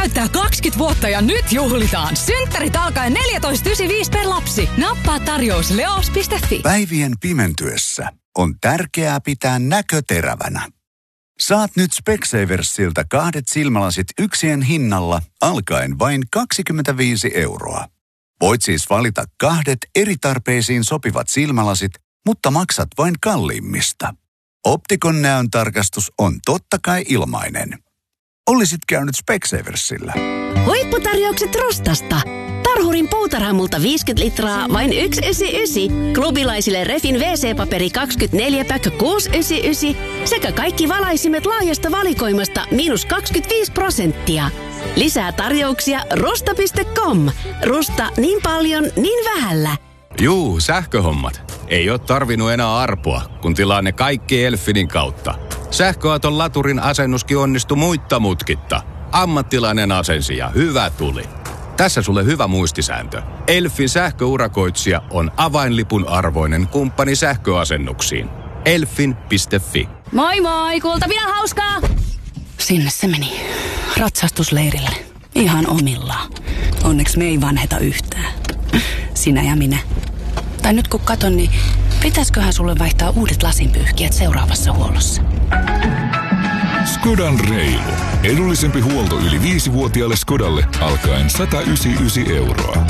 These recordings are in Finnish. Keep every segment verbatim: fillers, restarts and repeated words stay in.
täyttää kaksikymmentä vuotta ja nyt juhlitaan. Synttärit alkaen neljätoista yhdeksänkymmentäviisi per lapsi. Nappaa tarjous leos piste fi. Päivien pimentyessä on tärkeää pitää näkö terävänä. Saat nyt Specsaversilta kahdet silmälasit yksien hinnalla alkaen vain kaksikymmentäviisi euroa. Voit siis valita kahdet eri tarpeisiin sopivat silmälasit, mutta maksat vain kalliimmista. Optikon näön tarkastus on totta kai ilmainen. Olisit käynyt Specsaversilla. Huipputarjoukset Rustasta. Tarhurin puutarhamulta viisikymmentä litraa, vain yksi yhdeksänkymmentäyhdeksän. Klubilaisille Refin wee see-paperi kaksikymmentäneljä päkkö kuusi yhdeksänkymmentäyhdeksän. Sekä kaikki valaisimet laajasta valikoimasta miinus kaksikymmentäviisi prosenttia. Lisää tarjouksia rusta piste com. Rusta niin paljon, niin vähällä. Juu, sähköhommat. Ei ole tarvinnut enää arpoa, kun tilaa ne kaikki Elfinin kautta. Sähköauton laturin asennuskin onnistui muitta mutkitta. Ammattilainen asensi ja hyvä tuli. Tässä sulle hyvä muistisääntö. Elfin sähköurakoitsija on avainlipun arvoinen kumppani sähköasennuksiin. Elfin piste fi. Moi moi, kuultavia hauskaa! Sinne se meni. Ratsastusleirille. Ihan omillaan. Onneksi me ei vanheta yhtään. Sinä ja minä. Tai nyt kun katon, niin pitäisköhän sulle vaihtaa uudet lasinpyyhkijät seuraavassa huollossa? Skodan reilu. Edullisempi huolto yli viisivuotiaalle Skodalle alkaen sata yhdeksänkymmentäyhdeksän euroa.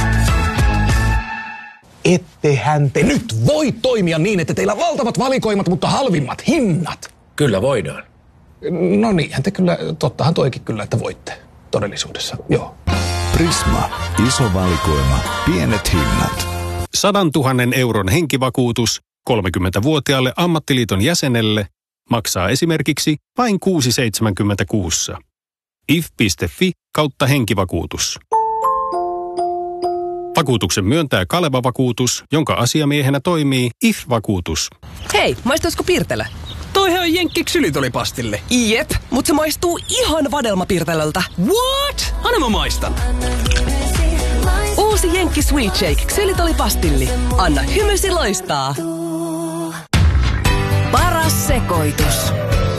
Ettehän te nyt voi toimia niin, että teillä on valtavat valikoimat, mutta halvimmat hinnat. Kyllä voidaan. No niinhän te kyllä, tottahan toikin kyllä, että voitte todellisuudessa, joo. Prisma. Iso valikoima. Pienet hinnat. Sadan tuhannen euron henkivakuutus kolmekymmentävuotiaalle ammattiliiton jäsenelle maksaa esimerkiksi vain kuusi seitsemänkymmentä kuussa. if piste fi kautta henkivakuutus. Vakuutuksen myöntää Kaleva Vakuutus, jonka asiamiehenä toimii I F-vakuutus. Hei, maistaisiko Pirtelö? Toihan on Jenkki ksylitolipastille. Jep, mutta se maistuu ihan vadelmapirtelöltä. What? Anna mä maistan. Uusi Jenkki Sweet Shake ksylitolipastilli. Anna hymysi loistaa. Paras sekoitus.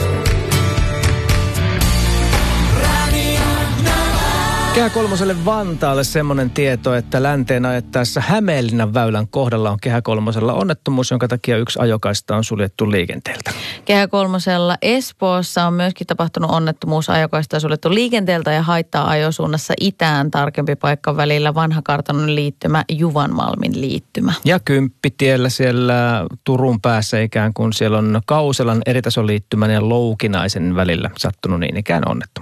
Kehä kolmoselle Vantaalle semmoinen tieto, että länteen ajettaessa Hämeenlinnan väylän kohdalla on Kehä kolmosella onnettomuus, jonka takia yksi ajokaista on suljettu liikenteeltä. Kehä kolmosella Espoossa on myöskin tapahtunut onnettomuus, ajokaista on suljettu liikenteeltä ja haittaa ajosuunnassa itään, tarkempi paikka välillä Vanhakartanon liittymä, Juvanmalmin liittymä. Ja Kymppitiellä siellä Turun päässä ikään kuin siellä on Kauselan eritasoliittymän ja Loukinaisen välillä sattunut niin ikään onnettomuus.